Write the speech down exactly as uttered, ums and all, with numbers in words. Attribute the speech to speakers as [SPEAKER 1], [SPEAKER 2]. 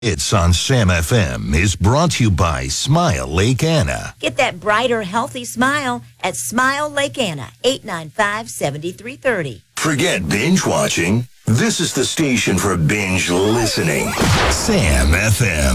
[SPEAKER 1] It's on Sam F M is brought to you by Smile Lake Anna.
[SPEAKER 2] Get that brighter, healthy smile at Smile Lake Anna, eight nine five, seven three three zero.
[SPEAKER 1] Forget binge watching. This is the station for binge listening. Sam F M.